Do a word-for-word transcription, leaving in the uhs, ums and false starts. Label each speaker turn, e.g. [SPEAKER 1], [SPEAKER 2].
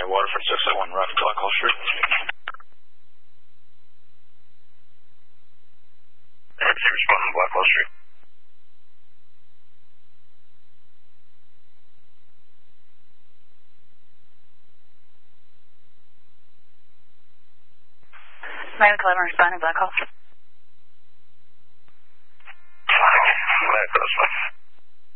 [SPEAKER 1] Waterford six oh one, Roger, Blackwell Street. Emergency responding, Blackwell Street.
[SPEAKER 2] nine eleven responding, Blackwell.